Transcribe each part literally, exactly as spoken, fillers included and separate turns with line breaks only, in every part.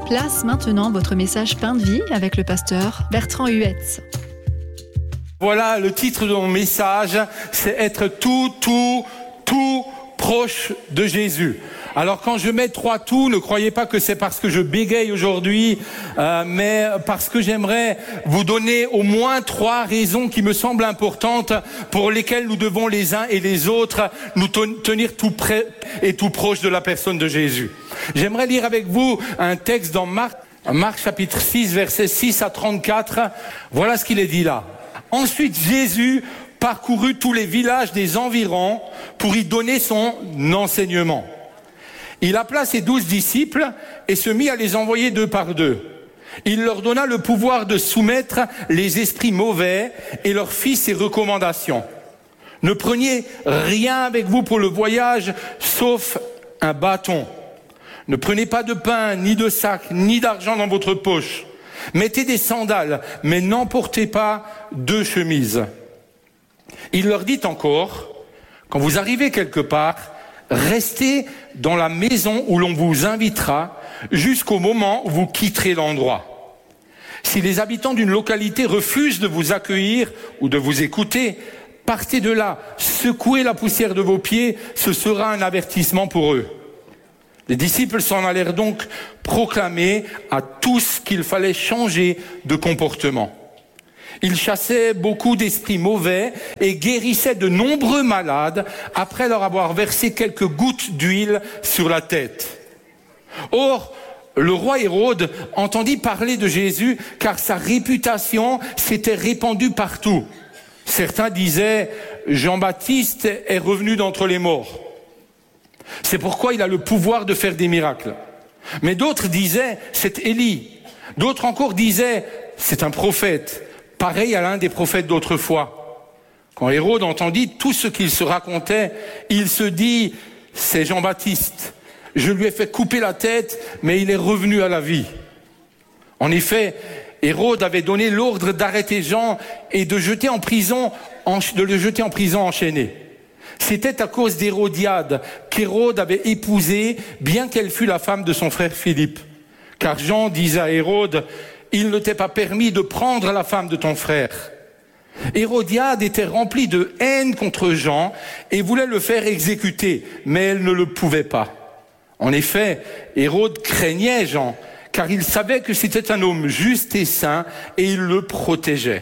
Place maintenant votre message Pain de vie avec le pasteur Bertrand Huetz.
Voilà, le titre de mon message, c'est être tout, tout, tout proche de Jésus. Alors quand je mets trois tout, ne croyez pas que c'est parce que je bégaye aujourd'hui, euh, mais parce que j'aimerais vous donner au moins trois raisons qui me semblent importantes pour lesquelles nous devons les uns et les autres nous tenir tout près et tout proche de la personne de Jésus. J'aimerais lire avec vous un texte dans Marc, Marc chapitre six, versets six à trente-quatre. Voilà ce qu'il est dit là. Ensuite, Jésus parcourut tous les villages des environs pour y donner son enseignement. Il appela ses douze disciples et se mit à les envoyer deux par deux. Il leur donna le pouvoir de soumettre les esprits mauvais et leur fit ses recommandations. Ne preniez rien avec vous pour le voyage, sauf un bâton. Ne prenez pas de pain, ni de sac, ni d'argent dans votre poche. Mettez des sandales, mais n'emportez pas deux chemises. Il leur dit encore, quand vous arrivez quelque part, restez dans la maison où l'on vous invitera jusqu'au moment où vous quitterez l'endroit. Si les habitants d'une localité refusent de vous accueillir ou de vous écouter, partez de là, secouez la poussière de vos pieds, ce sera un avertissement pour eux. Les disciples s'en allèrent donc proclamer à tous qu'il fallait changer de comportement. Ils chassaient beaucoup d'esprits mauvais et guérissaient de nombreux malades après leur avoir versé quelques gouttes d'huile sur la tête. Or, le roi Hérode entendit parler de Jésus car sa réputation s'était répandue partout. Certains disaient « Jean-Baptiste est revenu d'entre les morts ». C'est pourquoi il a le pouvoir de faire des miracles. Mais d'autres disaient « c'est Élie ». D'autres encore disaient « c'est un prophète ». Pareil à l'un des prophètes d'autrefois. Quand Hérode entendit tout ce qu'il se racontait, il se dit « c'est Jean-Baptiste. Je lui ai fait couper la tête, mais il est revenu à la vie ». En effet, Hérode avait donné l'ordre d'arrêter Jean et de, jeter en prison, de le jeter en prison enchaîné. C'était à cause d'Hérodiade qu'Hérode avait épousé, bien qu'elle fût la femme de son frère Philippe. Car Jean disait à Hérode « Il ne t'est pas permis de prendre la femme de ton frère ». Hérodiade était remplie de haine contre Jean et voulait le faire exécuter, mais elle ne le pouvait pas. En effet, Hérode craignait Jean, car il savait que c'était un homme juste et saint et il le protégeait.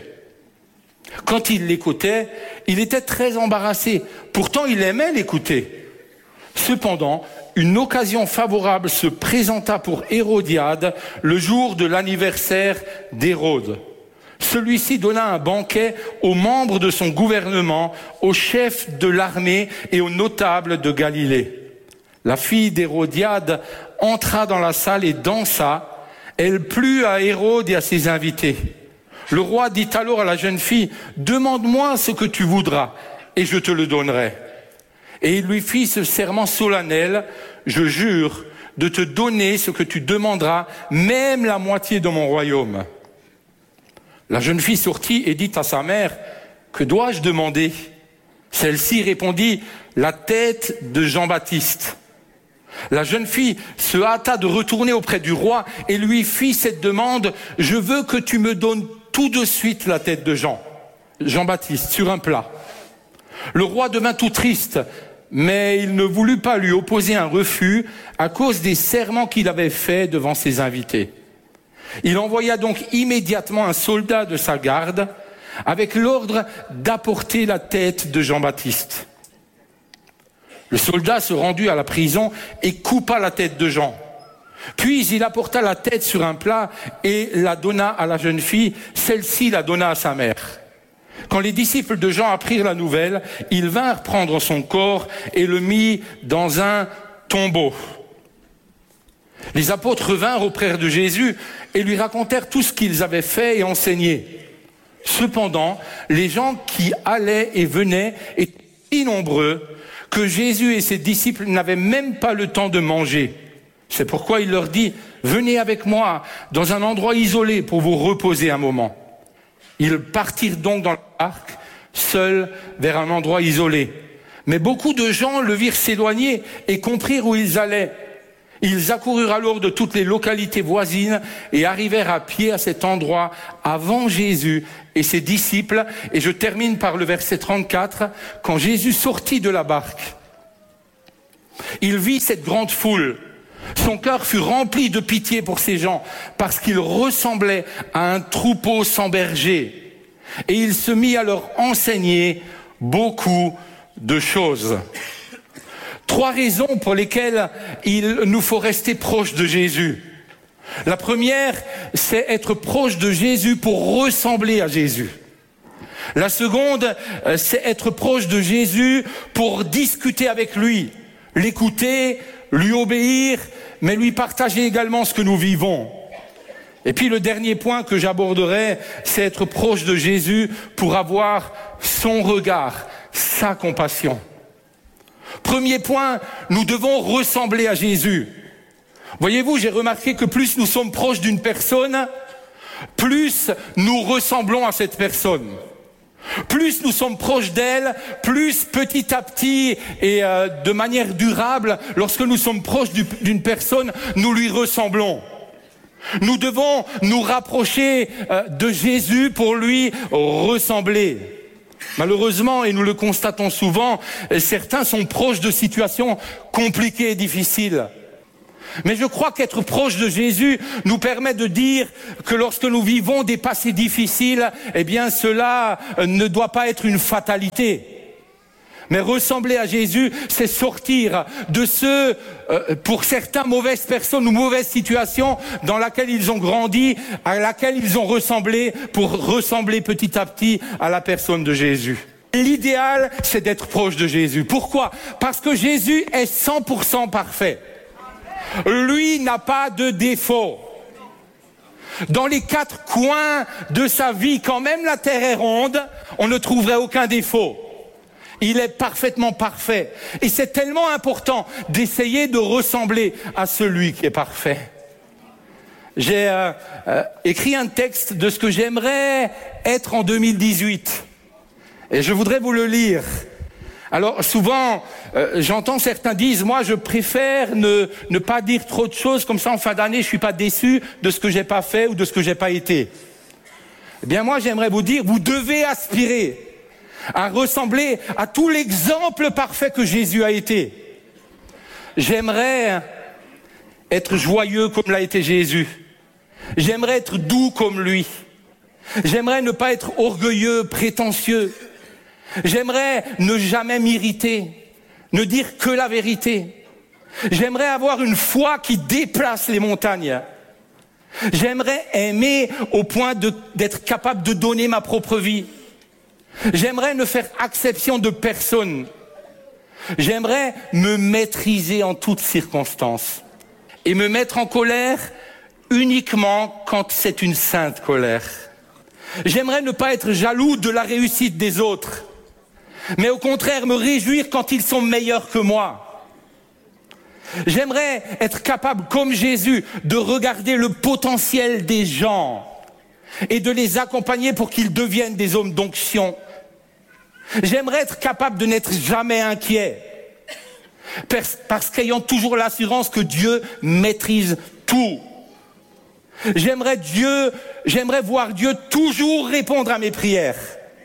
Quand il l'écoutait, il était très embarrassé. Pourtant, il aimait l'écouter. Cependant, une occasion favorable se présenta pour Hérodiade le jour de l'anniversaire d'Hérode. Celui-ci donna un banquet aux membres de son gouvernement, aux chefs de l'armée et aux notables de Galilée. La fille d'Hérodiade entra dans la salle et dansa. Elle plut à Hérode et à ses invités. Le roi dit alors à la jeune fille, « Demande-moi ce que tu voudras, et je te le donnerai. » Et il lui fit ce serment solennel, « Je jure de te donner ce que tu demanderas, même la moitié de mon royaume. » La jeune fille sortit et dit à sa mère, « Que dois-je demander ?» Celle-ci répondit, « La tête de Jean-Baptiste. » La jeune fille se hâta de retourner auprès du roi et lui fit cette demande, « Je veux que tu me donnes tout de suite la tête de Jean, Jean-Baptiste, sur un plat. » Le roi devint tout triste, mais il ne voulut pas lui opposer un refus à cause des serments qu'il avait faits devant ses invités. Il envoya donc immédiatement un soldat de sa garde avec l'ordre d'apporter la tête de Jean-Baptiste. Le soldat se rendit à la prison et coupa la tête de Jean. Puis il apporta la tête sur un plat et la donna à la jeune fille. Celle-ci la donna à sa mère. Quand les disciples de Jean apprirent la nouvelle, ils vinrent prendre son corps et le mirent dans un tombeau. Les apôtres vinrent auprès de Jésus et lui racontèrent tout ce qu'ils avaient fait et enseigné. Cependant, les gens qui allaient et venaient étaient si nombreux que Jésus et ses disciples n'avaient même pas le temps de manger. C'est pourquoi il leur dit, « Venez avec moi dans un endroit isolé pour vous reposer un moment. » Ils partirent donc dans la barque, seuls vers un endroit isolé. Mais beaucoup de gens le virent s'éloigner et comprirent où ils allaient. Ils accoururent alors de toutes les localités voisines et arrivèrent à pied à cet endroit avant Jésus et ses disciples. Et je termine par le verset trente-quatre. Quand Jésus sortit de la barque, il vit cette grande foule. Son cœur fut rempli de pitié pour ces gens parce qu'ils ressemblaient à un troupeau sans berger. Et il se mit à leur enseigner beaucoup de choses. Trois raisons pour lesquelles il nous faut rester proche de Jésus. La première, c'est être proche de Jésus pour ressembler à Jésus. La seconde, c'est être proche de Jésus pour discuter avec lui, l'écouter, lui obéir, mais lui partager également ce que nous vivons. Et puis le dernier point que j'aborderai, c'est être proche de Jésus pour avoir son regard, sa compassion. Premier point, nous devons ressembler à Jésus. Voyez-vous, j'ai remarqué que plus nous sommes proches d'une personne, plus nous ressemblons à cette personne. Plus nous sommes proches d'elle, plus petit à petit et euh, de manière durable, lorsque nous sommes proches du, d'une personne, nous lui ressemblons. Nous devons nous rapprocher euh, de Jésus pour lui ressembler. Malheureusement, et nous le constatons souvent, certains sont proches de situations compliquées et difficiles. Mais je crois qu'être proche de Jésus nous permet de dire que lorsque nous vivons des passés difficiles, eh bien cela ne doit pas être une fatalité. Mais ressembler à Jésus, c'est sortir de ce, euh, pour certains, mauvaises personnes ou mauvaises situations dans laquelle ils ont grandi, à laquelle ils ont ressemblé, pour ressembler petit à petit à la personne de Jésus. L'idéal, c'est d'être proche de Jésus. Pourquoi ? Parce que Jésus est cent pour cent parfait. Lui n'a pas de défaut. Dans les quatre coins de sa vie, quand même la terre est ronde, on ne trouverait aucun défaut. Il est parfaitement parfait. Et c'est tellement important d'essayer de ressembler à celui qui est parfait. J'ai euh, euh, écrit un texte de ce que j'aimerais être en deux mille dix-huit. Et je voudrais vous le lire. Alors souvent, euh, j'entends certains disent, moi je préfère ne, ne pas dire trop de choses, comme ça en fin d'année je suis pas déçu de ce que j'ai pas fait ou de ce que j'ai pas été. Eh bien moi j'aimerais vous dire, vous devez aspirer à ressembler à tout l'exemple parfait que Jésus a été. J'aimerais être joyeux comme l'a été Jésus. J'aimerais être doux comme lui. J'aimerais ne pas être orgueilleux, prétentieux. J'aimerais ne jamais m'irriter, ne dire que la vérité. J'aimerais avoir une foi qui déplace les montagnes. J'aimerais aimer au point de, d'être capable de donner ma propre vie. J'aimerais ne faire exception de personne. J'aimerais me maîtriser en toutes circonstances et me mettre en colère uniquement quand c'est une sainte colère. J'aimerais ne pas être jaloux de la réussite des autres, mais au contraire me réjouir quand ils sont meilleurs que moi. J'aimerais être capable, comme Jésus, de regarder le potentiel des gens et de les accompagner pour qu'ils deviennent des hommes d'onction. J'aimerais être capable de n'être jamais inquiet, parce qu'ayant toujours l'assurance que Dieu maîtrise tout. J'aimerais Dieu, j'aimerais voir Dieu toujours répondre à mes prières,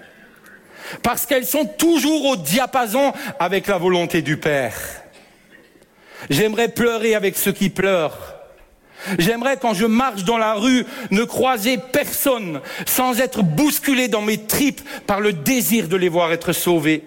parce qu'elles sont toujours au diapason avec la volonté du Père. J'aimerais pleurer avec ceux qui pleurent. J'aimerais, quand je marche dans la rue, ne croiser personne sans être bousculé dans mes tripes par le désir de les voir être sauvés.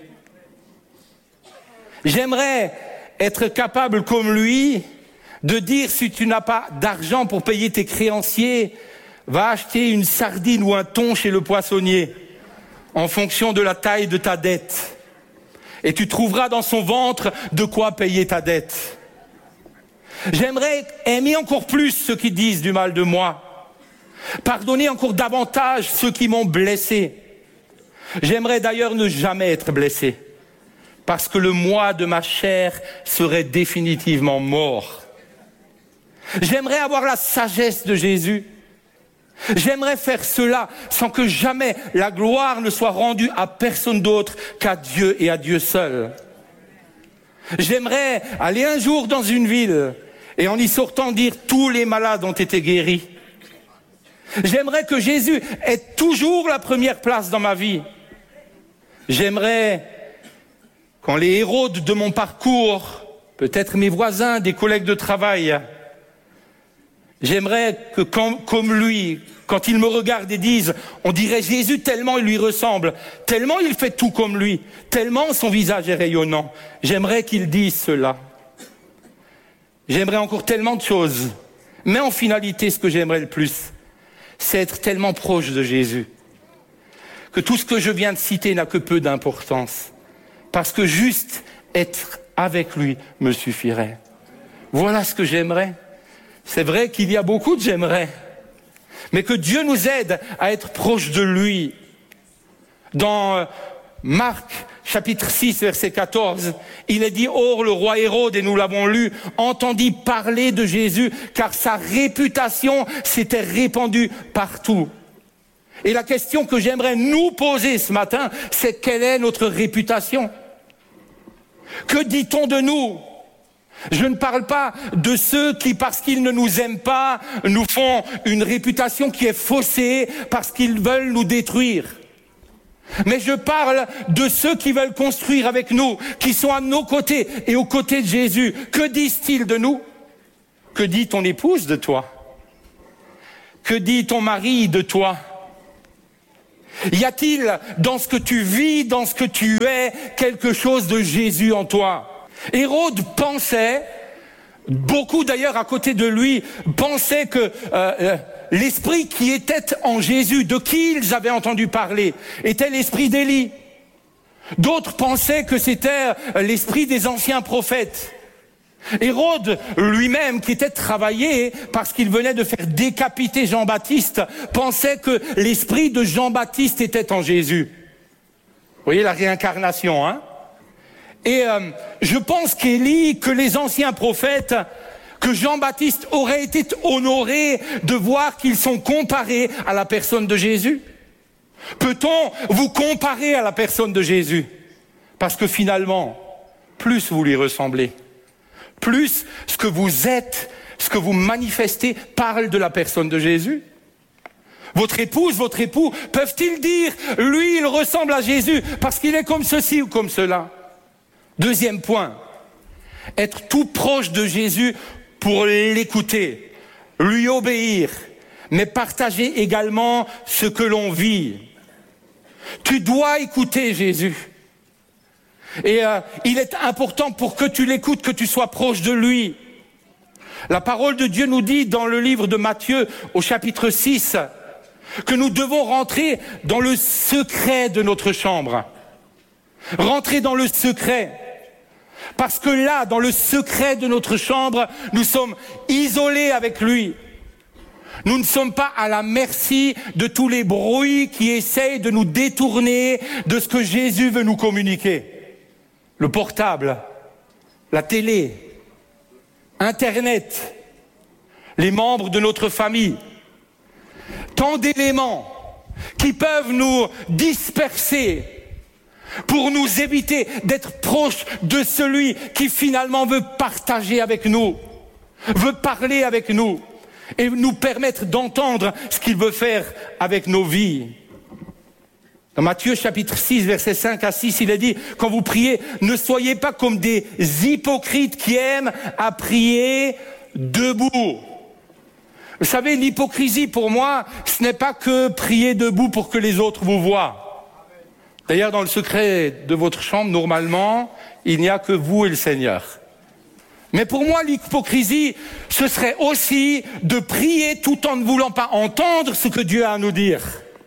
J'aimerais être capable, comme lui, de dire, si tu n'as pas d'argent pour payer tes créanciers, va acheter une sardine ou un thon chez le poissonnier, en fonction de la taille de ta dette. Et tu trouveras dans son ventre de quoi payer ta dette. J'aimerais aimer encore plus ceux qui disent du mal de moi. Pardonner encore davantage ceux qui m'ont blessé. J'aimerais d'ailleurs ne jamais être blessé, parce que le moi de ma chair serait définitivement mort. J'aimerais avoir la sagesse de Jésus. J'aimerais faire cela sans que jamais la gloire ne soit rendue à personne d'autre qu'à Dieu et à Dieu seul. J'aimerais aller un jour dans une ville Et en y sortant dire tous les malades ont été guéris. J'aimerais que Jésus ait toujours la première place dans ma vie. J'aimerais, quand les héros de mon parcours, peut-être mes voisins, des collègues de travail, j'aimerais que quand, comme lui, quand ils me regardent et disent, on dirait Jésus tellement il lui ressemble, tellement il fait tout comme lui, tellement son visage est rayonnant. J'aimerais qu'ils disent cela. J'aimerais encore tellement de choses. Mais en finalité, ce que j'aimerais le plus, c'est être tellement proche de Jésus que tout ce que je viens de citer n'a que peu d'importance. Parce que juste être avec lui me suffirait. Voilà ce que j'aimerais. C'est vrai qu'il y a beaucoup de j'aimerais. Mais que Dieu nous aide à être proche de lui. Dans Marc, chapitre six, verset quatorze, il est dit « Or, le roi Hérode, et nous l'avons lu, entendit parler de Jésus, car sa réputation s'était répandue partout. » Et la question que j'aimerais nous poser ce matin, c'est quelle est notre réputation? Que dit-on de nous? Je ne parle pas de ceux qui, parce qu'ils ne nous aiment pas, nous font une réputation qui est faussée parce qu'ils veulent nous détruire. Mais je parle de ceux qui veulent construire avec nous, qui sont à nos côtés et aux côtés de Jésus. Que disent-ils de nous? Que dit ton épouse de toi? Que dit ton mari de toi? Y a-t-il dans ce que tu vis, dans ce que tu es, quelque chose de Jésus en toi? Hérode pensait, beaucoup d'ailleurs à côté de lui, pensaient que euh, l'esprit qui était en Jésus, de qui ils avaient entendu parler, était l'esprit d'Élie. D'autres pensaient que c'était l'esprit des anciens prophètes. Hérode lui-même, qui était travaillé parce qu'il venait de faire décapiter Jean-Baptiste, pensait que l'esprit de Jean-Baptiste était en Jésus. Vous voyez la réincarnation, hein? Et euh, je pense qu'Élie, que les anciens prophètes, que Jean-Baptiste aurait été honoré de voir qu'ils sont comparés à la personne de Jésus. Peut-on vous comparer à la personne de Jésus? Parce que finalement, plus vous lui ressemblez, plus ce que vous êtes, ce que vous manifestez parle de la personne de Jésus. Votre épouse, votre époux, peuvent-ils dire, lui, il ressemble à Jésus parce qu'il est comme ceci ou comme cela? Deuxième point, être tout proche de Jésus pour l'écouter, lui obéir, mais partager également ce que l'on vit. Tu dois écouter Jésus. Et euh, il est important pour que tu l'écoutes, que tu sois proche de lui. La parole de Dieu nous dit dans le livre de Matthieu, au chapitre six, que nous devons rentrer dans le secret de notre chambre. Rentrer dans le secret. Parce que là, dans le secret de notre chambre, nous sommes isolés avec lui. Nous ne sommes pas à la merci de tous les bruits qui essayent de nous détourner de ce que Jésus veut nous communiquer. Le portable, la télé, Internet, les membres de notre famille. Tant d'éléments qui peuvent nous disperser pour nous éviter d'être proches de celui qui finalement veut partager avec nous, veut parler avec nous et nous permettre d'entendre ce qu'il veut faire avec nos vies. Dans Matthieu chapitre six, versets cinq à six, il est dit, quand vous priez, ne soyez pas comme des hypocrites qui aiment à prier debout. Vous savez, l'hypocrisie pour moi, ce n'est pas que prier debout pour que les autres vous voient. D'ailleurs, dans le secret de votre chambre, normalement, il n'y a que vous et le Seigneur. Mais pour moi, l'hypocrisie, ce serait aussi de prier tout en ne voulant pas entendre ce que Dieu a à nous dire.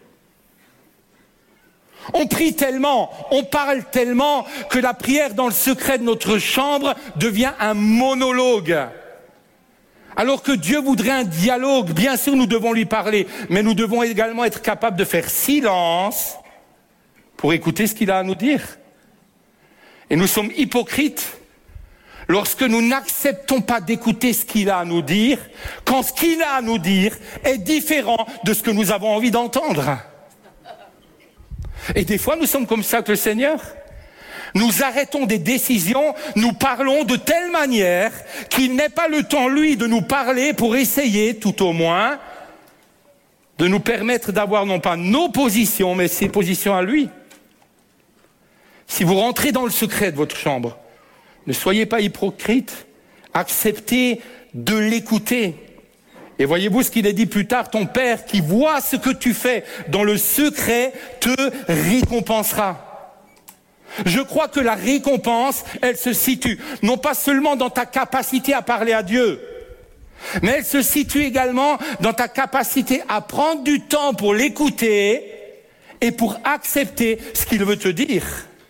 On prie tellement, on parle tellement que la prière dans le secret de notre chambre devient un monologue. Alors que Dieu voudrait un dialogue, bien sûr nous devons lui parler, mais nous devons également être capables de faire silence pour écouter ce qu'il a à nous dire. Et nous sommes hypocrites lorsque nous n'acceptons pas d'écouter ce qu'il a à nous dire, quand ce qu'il a à nous dire est différent de ce que nous avons envie d'entendre. Et des fois, nous sommes comme ça avec le Seigneur. Nous arrêtons des décisions, nous parlons de telle manière qu'il n'ait pas le temps, lui, de nous parler pour essayer, tout au moins, de nous permettre d'avoir non pas nos positions, mais ses positions à lui. Si vous rentrez dans le secret de votre chambre, ne soyez pas hypocrite, acceptez de l'écouter. Et voyez-vous ce qu'il est dit plus tard, ton Père qui voit ce que tu fais dans le secret te récompensera. Je crois que la récompense, elle se situe non pas seulement dans ta capacité à parler à Dieu, mais elle se situe également dans ta capacité à prendre du temps pour l'écouter et pour accepter ce qu'il veut te dire.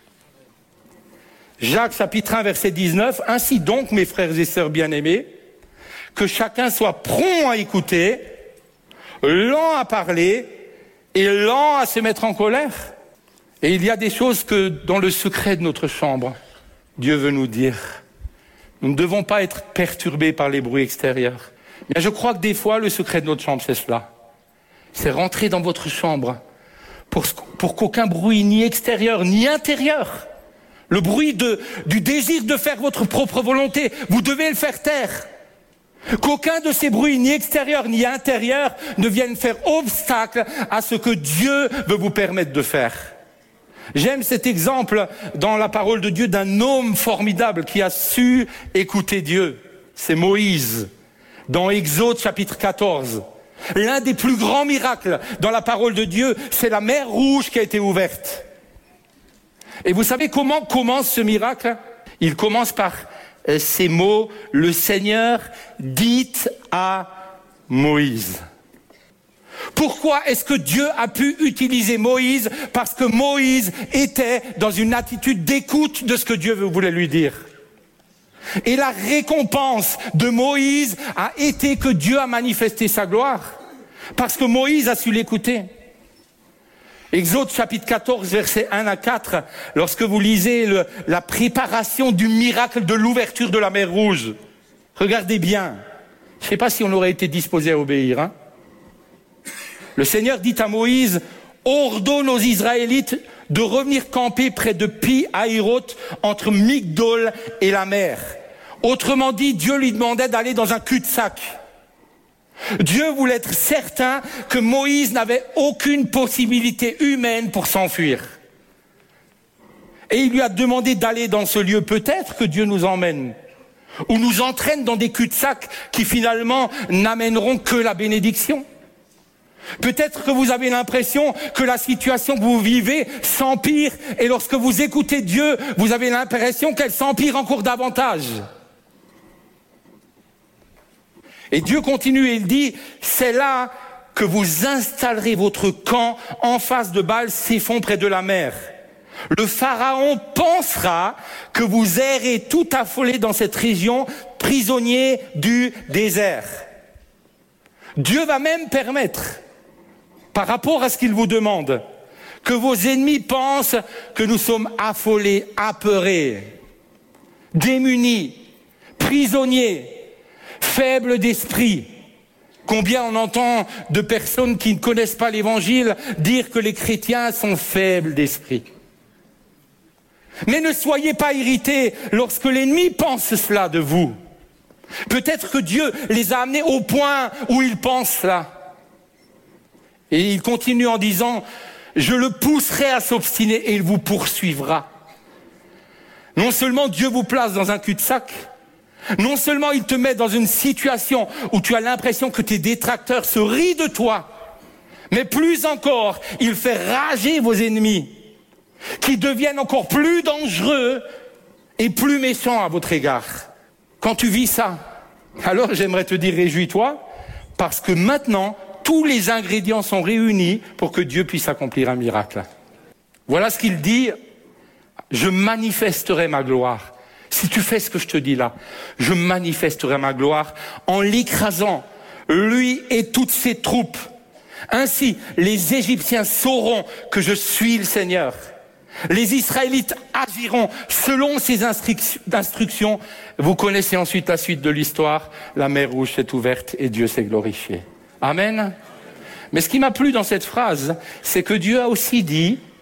Jacques chapitre un verset dix-neuf, ainsi donc mes frères et sœurs bien-aimés, que chacun soit prompt à écouter, lent à parler et lent à se mettre en colère. Et il y a des choses que dans le secret de notre chambre, Dieu veut nous dire. Nous ne devons pas être perturbés par les bruits extérieurs. Mais je crois que des fois, le secret de notre chambre, c'est cela. C'est rentrer dans votre chambre pour, pour qu'aucun bruit, ni extérieur, ni intérieur, le bruit de, du désir de faire votre propre volonté, vous devez le faire taire. Qu'aucun de ces bruits, ni extérieur, ni intérieur, ne vienne faire obstacle à ce que Dieu veut vous permettre de faire. J'aime cet exemple dans la parole de Dieu d'un homme formidable qui a su écouter Dieu. C'est Moïse, dans Exode chapitre quatorze. L'un des plus grands miracles dans la parole de Dieu, c'est la mer Rouge qui a été ouverte. Et vous savez comment commence ce miracle? Il commence par ces mots, le Seigneur dit à Moïse. Pourquoi est-ce que Dieu a pu utiliser Moïse? Parce que Moïse était dans une attitude d'écoute de ce que Dieu voulait lui dire. Et la récompense de Moïse a été que Dieu a manifesté sa gloire. Parce que Moïse a su l'écouter. Exode chapitre quatorze, versets un à quatre, lorsque vous lisez le, la préparation du miracle de l'ouverture de la mer Rouge, regardez bien. Je ne sais pas si on aurait été disposé à obéir, hein. Le Seigneur dit à Moïse, ordonne aux Israélites de revenir camper près de Pi-Hahiroth, entre Migdol et la mer. Autrement dit, Dieu lui demandait d'aller dans un cul-de-sac. Dieu voulait être certain que Moïse n'avait aucune possibilité humaine pour s'enfuir. Et il lui a demandé d'aller dans ce lieu. Peut-être que Dieu nous emmène, ou nous entraîne dans des cul-de-sac qui finalement n'amèneront que la bénédiction. Peut-être que vous avez l'impression que la situation que vous vivez s'empire, et lorsque vous écoutez Dieu, vous avez l'impression qu'elle s'empire encore davantage. Et Dieu continue et il dit, c'est là que vous installerez votre camp en face de Baal-Séphon près de la mer. Le Pharaon pensera que vous errez tout affolés dans cette région, prisonniers du désert. Dieu va même permettre, par rapport à ce qu'il vous demande, que vos ennemis pensent que nous sommes affolés, apeurés, démunis, prisonniers, faibles d'esprit. Combien on entend de personnes qui ne connaissent pas l'évangile dire que les chrétiens sont faibles d'esprit. Mais ne soyez pas irrités lorsque l'ennemi pense cela de vous. Peut-être que Dieu les a amenés au point où ils pensent cela. Et il continue en disant, je le pousserai à s'obstiner et il vous poursuivra. Non seulement Dieu vous place dans un cul-de-sac, non seulement il te met dans une situation où tu as l'impression que tes détracteurs se rient de toi, mais plus encore, il fait rager vos ennemis, qui deviennent encore plus dangereux et plus méchants à votre égard. Quand tu vis ça, alors j'aimerais te dire réjouis-toi, parce que maintenant, tous les ingrédients sont réunis pour que Dieu puisse accomplir un miracle. Voilà ce qu'il dit, je manifesterai ma gloire. Si tu fais ce que je te dis là, je manifesterai ma gloire en l'écrasant, lui et toutes ses troupes. Ainsi, les Égyptiens sauront que je suis le Seigneur. Les Israélites agiront selon ses instructions. Vous connaissez ensuite la suite de l'histoire. La mer Rouge s'est ouverte et Dieu s'est glorifié. Amen. Mais ce qui m'a plu dans cette phrase, c'est que Dieu a aussi dit,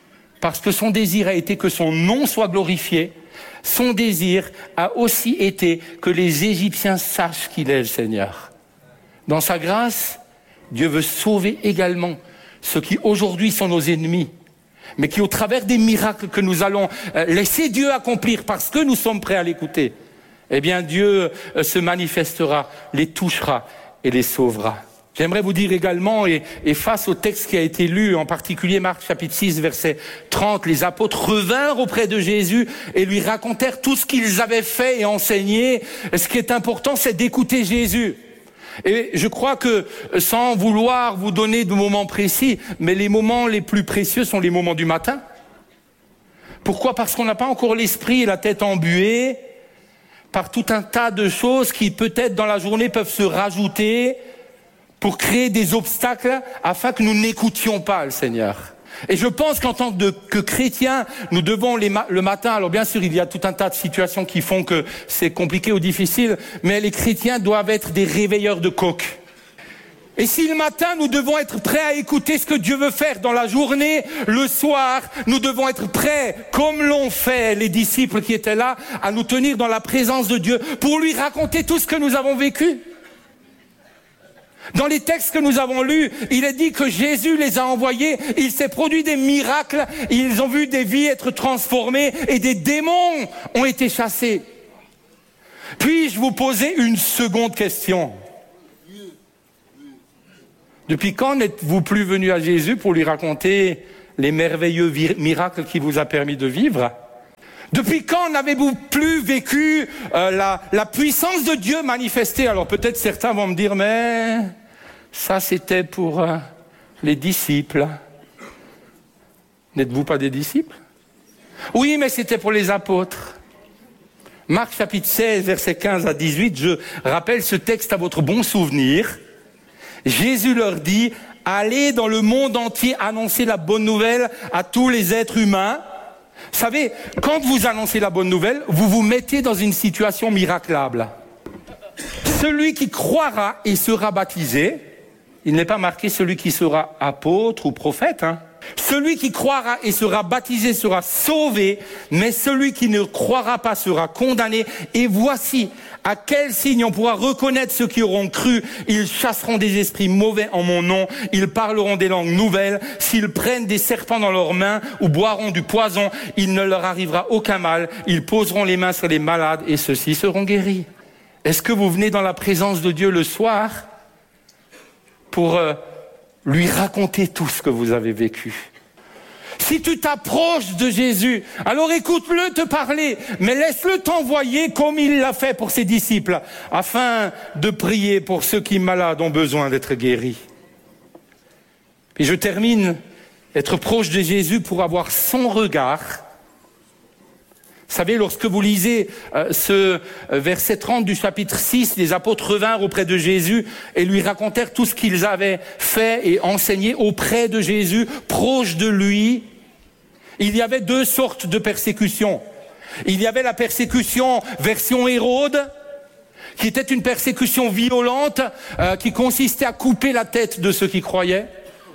parce que son désir a été que son nom soit glorifié. Son désir a aussi été que les Égyptiens sachent qu'il est le Seigneur. Dans sa grâce, Dieu veut sauver également ceux qui aujourd'hui sont nos ennemis, mais qui au travers des miracles que nous allons laisser Dieu accomplir parce que nous sommes prêts à l'écouter, eh bien Dieu se manifestera, les touchera et les sauvera. J'aimerais vous dire également, et, et face au texte qui a été lu, en particulier Marc chapitre six, verset trente, les apôtres revinrent auprès de Jésus et lui racontèrent tout ce qu'ils avaient fait et enseigné. Ce qui est important, c'est d'écouter Jésus. Et je crois que, sans vouloir vous donner de moments précis, mais les moments les plus précieux sont les moments du matin. Pourquoi ? Parce qu'on n'a pas encore l'esprit et la tête embuée par tout un tas de choses qui peut-être dans la journée peuvent se rajouter pour créer des obstacles afin que nous n'écoutions pas le Seigneur. Et je pense qu'en tant que, que chrétiens, nous devons les ma- le matin, alors bien sûr il y a tout un tas de situations qui font que c'est compliqué ou difficile, mais les chrétiens doivent être des réveilleurs de coq. Et si le matin nous devons être prêts à écouter ce que Dieu veut faire dans la journée, le soir, nous devons être prêts, comme l'ont fait les disciples qui étaient là, à nous tenir dans la présence de Dieu pour lui raconter tout ce que nous avons vécu. Dans les textes que nous avons lus, il est dit que Jésus les a envoyés, il s'est produit des miracles, ils ont vu des vies être transformées et des démons ont été chassés. Puis-je vous poser une seconde question ? Depuis quand n'êtes-vous plus venu à Jésus pour lui raconter les merveilleux vir- miracles qu'il vous a permis de vivre ? Depuis quand n'avez-vous plus vécu euh, la, la puissance de Dieu manifestée ? Alors peut-être certains vont me dire, mais ça c'était pour euh, les disciples. N'êtes-vous pas des disciples ? Oui, mais c'était pour les apôtres. Marc chapitre seize, versets quinze à dix-huit, je rappelle ce texte à votre bon souvenir. Jésus leur dit, allez dans le monde entier annoncer la bonne nouvelle à tous les êtres humains. Vous savez, quand vous annoncez la bonne nouvelle, vous vous mettez dans une situation miraclable. Celui qui croira et sera baptisé, il n'est pas marqué celui qui sera apôtre ou prophète, hein. Celui qui croira et sera baptisé sera sauvé, mais celui qui ne croira pas sera condamné. Et voici à quel signe on pourra reconnaître ceux qui auront cru. Ils chasseront des esprits mauvais en mon nom, ils parleront des langues nouvelles, s'ils prennent des serpents dans leurs mains ou boiront du poison, il ne leur arrivera aucun mal, ils poseront les mains sur les malades et ceux-ci seront guéris. Est-ce que vous venez dans la présence de Dieu le soir pour euh, lui raconter tout ce que vous avez vécu? Si tu t'approches de Jésus, alors écoute-le te parler, mais laisse-le t'envoyer comme il l'a fait pour ses disciples, afin de prier pour ceux qui malades ont besoin d'être guéris. Et je termine, être proche de Jésus pour avoir son regard. Vous savez, lorsque vous lisez euh, ce verset trente du chapitre six, les apôtres revinrent auprès de Jésus et lui racontèrent tout ce qu'ils avaient fait et enseigné auprès de Jésus, proche de lui. Il y avait deux sortes de persécutions. Il y avait la persécution version Hérode, qui était une persécution violente, euh, qui consistait à couper la tête de ceux qui croyaient.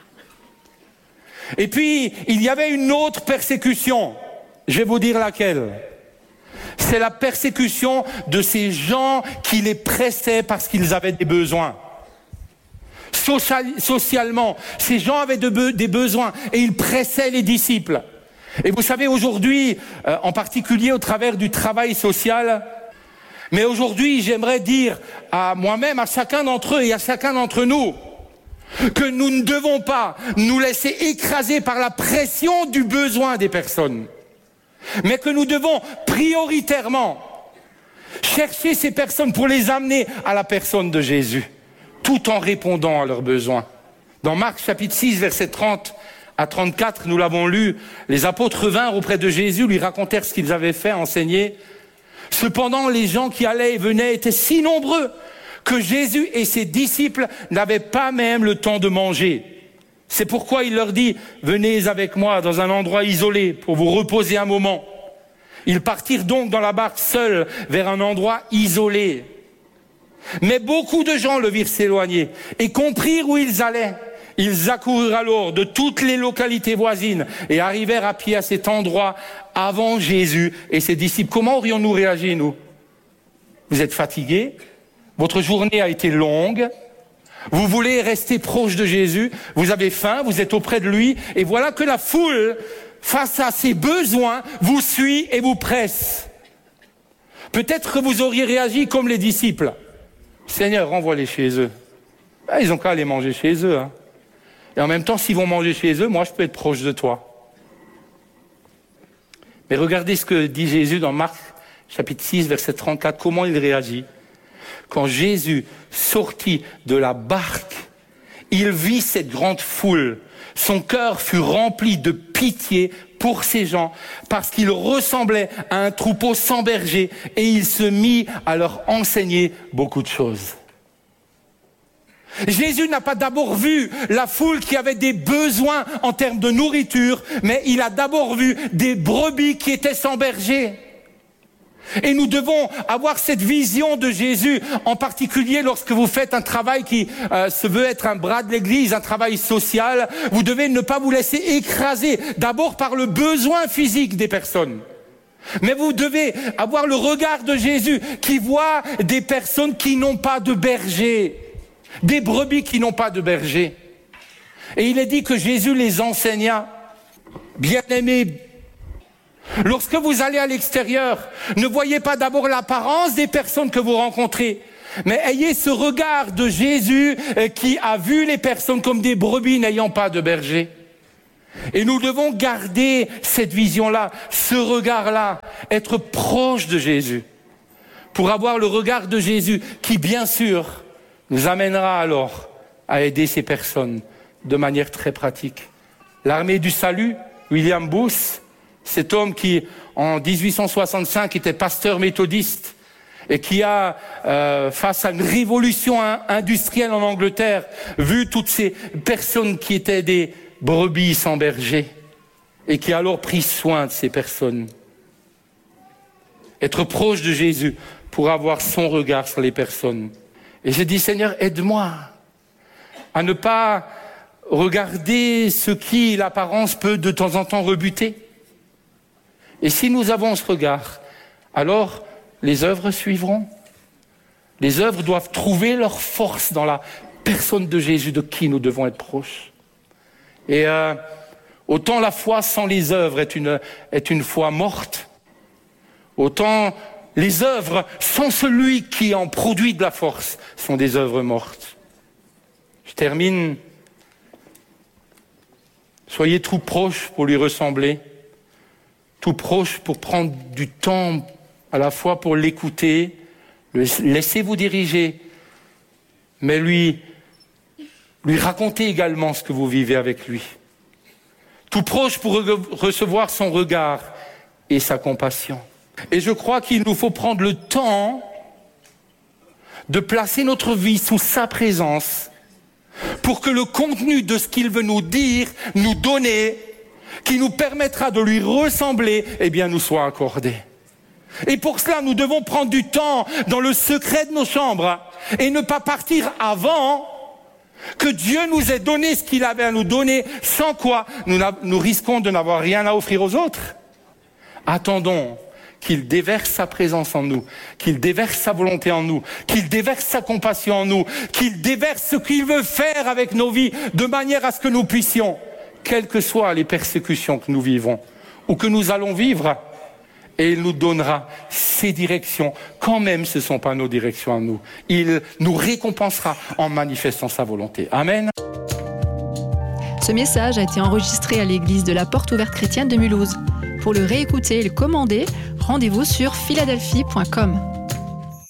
Et puis, il y avait une autre persécution. Je vais vous dire laquelle. C'est la persécution de ces gens qui les pressaient parce qu'ils avaient des besoins. Social, socialement, ces gens avaient de be- des besoins et ils pressaient les disciples. Et vous savez, aujourd'hui, euh, en particulier au travers du travail social, mais aujourd'hui, j'aimerais dire à moi-même, à chacun d'entre eux et à chacun d'entre nous, que nous ne devons pas nous laisser écraser par la pression du besoin des personnes, mais que nous devons prioritairement chercher ces personnes pour les amener à la personne de Jésus, tout en répondant à leurs besoins. Dans Marc chapitre six, versets trente à trente-quatre, nous l'avons lu, les apôtres vinrent auprès de Jésus, lui racontèrent ce qu'ils avaient fait, enseigné. Cependant, les gens qui allaient et venaient étaient si nombreux que Jésus et ses disciples n'avaient pas même le temps de manger. C'est pourquoi il leur dit, venez avec moi dans un endroit isolé pour vous reposer un moment. Ils partirent donc dans la barque seuls vers un endroit isolé. Mais beaucoup de gens le virent s'éloigner et comprirent où ils allaient. Ils accoururent alors de toutes les localités voisines et arrivèrent à pied à cet endroit avant Jésus et ses disciples. Comment aurions-nous réagi, nous? Vous êtes fatigués, votre journée a été longue, vous voulez rester proche de Jésus, vous avez faim, vous êtes auprès de lui, et voilà que la foule, face à ses besoins, vous suit et vous presse. Peut-être que vous auriez réagi comme les disciples. Seigneur, renvoie-les chez eux. Ben, ils n'ont qu'à aller manger chez eux. Hein. Et en même temps, s'ils vont manger chez eux, moi je peux être proche de toi. Mais regardez ce que dit Jésus dans Marc, chapitre six, verset trente-quatre, comment il réagit. Quand Jésus sortit de la barque, il vit cette grande foule. Son cœur fut rempli de pitié pour ces gens, parce qu'ils ressemblaient à un troupeau sans berger, et il se mit à leur enseigner beaucoup de choses. Jésus n'a pas d'abord vu la foule qui avait des besoins en termes de nourriture, mais il a d'abord vu des brebis qui étaient sans berger. Et nous devons avoir cette vision de Jésus, en particulier lorsque vous faites un travail qui euh, se veut être un bras de l'Église, un travail social. Vous devez ne pas vous laisser écraser d'abord par le besoin physique des personnes. Mais vous devez avoir le regard de Jésus qui voit des personnes qui n'ont pas de berger, des brebis qui n'ont pas de berger. Et il est dit que Jésus les enseigna. Bien-aimés, lorsque vous allez à l'extérieur, ne voyez pas d'abord l'apparence des personnes que vous rencontrez, mais ayez ce regard de Jésus qui a vu les personnes comme des brebis n'ayant pas de berger. Et nous devons garder cette vision-là, ce regard-là, être proche de Jésus, pour avoir le regard de Jésus qui, bien sûr, nous amènera alors à aider ces personnes de manière très pratique. L'armée du salut, William Booth, cet homme qui, en dix-huit cent soixante-cinq, était pasteur méthodiste et qui a, euh, face à une révolution industrielle en Angleterre, vu toutes ces personnes qui étaient des brebis sans berger et qui a alors pris soin de ces personnes. Être proche de Jésus pour avoir son regard sur les personnes. Et j'ai dit, Seigneur, aide-moi à ne pas regarder ce qui, l'apparence, peut de temps en temps rebuter. Et si nous avons ce regard, alors les œuvres suivront. Les œuvres doivent trouver leur force dans la personne de Jésus, de qui nous devons être proches. Et euh, autant la foi sans les œuvres est une, est une foi morte, autant les œuvres sans celui qui en produit de la force sont des œuvres mortes. Je termine. Soyez tout proches pour lui ressembler, tout proche pour prendre du temps à la fois pour l'écouter, le laisser vous diriger, mais lui, lui raconter également ce que vous vivez avec lui. Tout proche pour re- recevoir son regard et sa compassion. Et je crois qu'il nous faut prendre le temps de placer notre vie sous sa présence pour que le contenu de ce qu'il veut nous dire, nous donner, qui nous permettra de lui ressembler, eh bien, nous soit accordé. Et pour cela, nous devons prendre du temps dans le secret de nos chambres et ne pas partir avant que Dieu nous ait donné ce qu'il avait à nous donner, sans quoi nous, nous risquons de n'avoir rien à offrir aux autres. Attendons qu'il déverse sa présence en nous, qu'il déverse sa volonté en nous, qu'il déverse sa compassion en nous, qu'il déverse ce qu'il veut faire avec nos vies, de manière à ce que nous puissions, quelles que soient les persécutions que nous vivons ou que nous allons vivre, et il nous donnera ses directions, quand même ce ne sont pas nos directions à nous. Il nous récompensera en manifestant sa volonté. Amen.
Ce message a été enregistré à l'église de la Porte Ouverte Chrétienne de Mulhouse. Pour le réécouter et le commander, rendez-vous sur philadelphie point com.